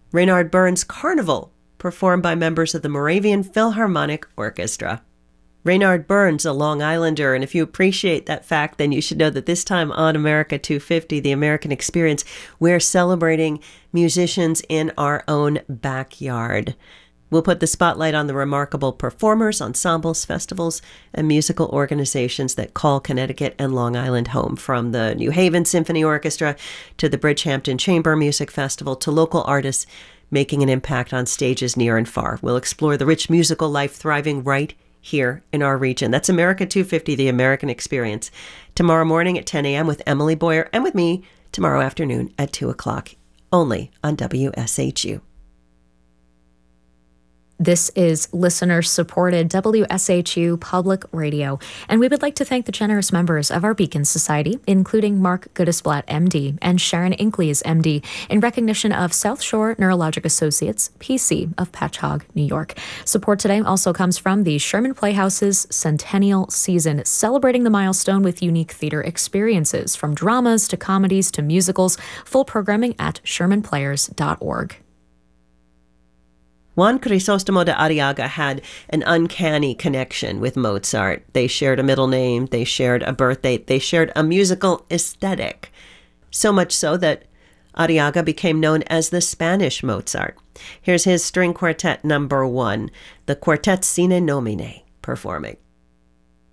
Reynard Burns' Carnival, performed by members of the Moravian Philharmonic Orchestra. Reynard Burns, a Long Islander, and if you appreciate that fact, then you should know that this time on America 250, the American Experience, we're celebrating musicians in our own backyard. We'll put the spotlight on the remarkable performers, ensembles, festivals, and musical organizations that call Connecticut and Long Island home, from the New Haven Symphony Orchestra to the Bridgehampton Chamber Music Festival to local artists making an impact on stages near and far. We'll explore the rich musical life thriving right here in our region. That's America 250, the American Experience. Tomorrow morning at 10 a.m. with Emily Boyer, and with me tomorrow afternoon at 2 o'clock, only on WSHU. This is listener-supported WSHU Public Radio, and we would like to thank the generous members of our Beacon Society, including Mark Goodisblatt, MD, and Sharon Inkleys, MD, in recognition of South Shore Neurologic Associates, PC, of Patchogue, New York. Support today also comes from the Sherman Playhouse's Centennial Season, celebrating the milestone with unique theater experiences, from dramas to comedies to musicals. Full programming at shermanplayers.org. Juan Crisostomo de Arriaga had an uncanny connection with Mozart. They shared a middle name, they shared a birth date, they shared a musical aesthetic. So much so that Arriaga became known as the Spanish Mozart. Here's his string quartet number 1, the Quartet Sine Nomine, performing.